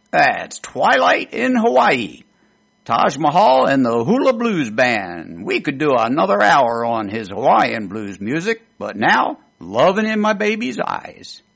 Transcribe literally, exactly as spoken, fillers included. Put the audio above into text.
That's Twilight in Hawaii. Taj Mahal and the Hula Blues Band. We could do another hour on his Hawaiian blues music, but now, Lovin' in My Baby's Eyes.